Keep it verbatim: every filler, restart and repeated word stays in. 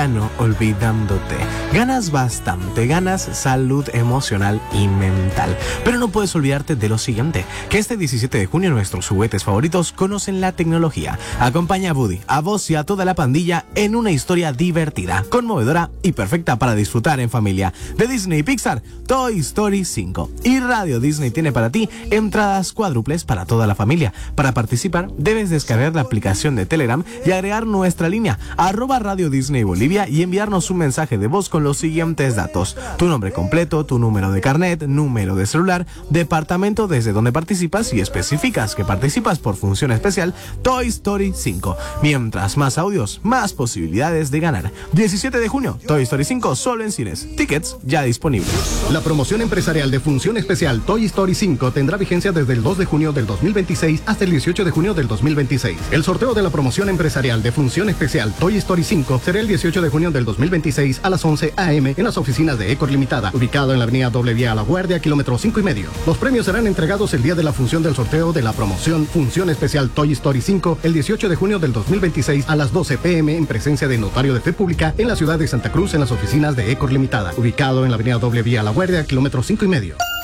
No olvidándote. Ganas bastante, ganas salud emocional y mental. Pero no puedes olvidarte de lo siguiente, que este diecisiete de junio nuestros juguetes favoritos conocen la tecnología. Acompaña a Woody, a vos y a toda la pandilla en una historia divertida, conmovedora y perfecta para disfrutar en familia. De Disney y Pixar, Toy Story cinco. Y Radio Disney tiene para ti entradas cuádruples para toda la familia. Para participar, debes descargar la aplicación de Telegram y agregar nuestra línea, arroba Radio Disney Bolivia, y enviarnos un mensaje de voz con los siguientes datos: tu nombre completo, tu número de carnet, número de celular, departamento desde donde participas y especificas que participas por función especial Toy Story cinco. Mientras más audios, más posibilidades de ganar. diecisiete de junio, Toy Story cinco solo en cines. Tickets ya disponibles. La promoción empresarial de función especial Toy Story cinco tendrá vigencia desde el dos de junio del dos mil veintiséis hasta el dieciocho de junio del dos mil veintiséis. El sorteo de la promoción empresarial de función especial Toy Story cinco será el dieciocho de junio del dos mil veintiséis a las once a eme en las oficinas de Ecor Limitada, ubicado en la avenida Doble Vía a La Guardia, kilómetro cinco y medio. Los premios serán entregados el día de la función del sorteo de la promoción Función Especial Toy Story cinco el dieciocho de junio del dos mil veintiséis a las doce pe eme en presencia de notario de fe pública en la ciudad de Santa Cruz en las oficinas de Ecor Limitada, ubicado en la avenida Doble Vía a La Guardia, kilómetro cinco y medio.